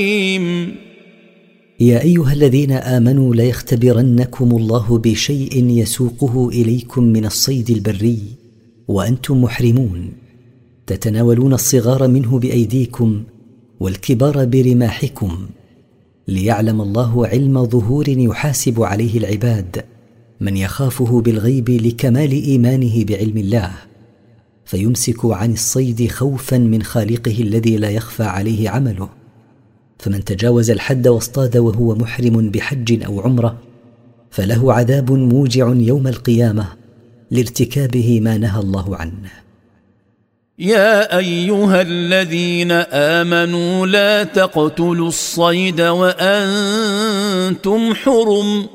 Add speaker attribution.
Speaker 1: يا أيها الذين آمنوا لا يختبرنكم الله بشيء يسوقه إليكم من الصيد البري وأنتم محرمون، تتناولون الصغار منه بأيديكم والكبار برماحكم، ليعلم الله علم ظهور يحاسب عليه العباد من يخافه بالغيب لكمال إيمانه بعلم الله، فيمسك عن الصيد خوفا من خالقه الذي لا يخفى عليه عمله. فمن تجاوز الحد واصطاد وهو محرم بحج أو عمرة فله عذاب موجع يوم القيامة لارتكابه ما نهى الله عنه.
Speaker 2: يا أيها الذين آمنوا لا تقتلوا الصيد وأنتم حرم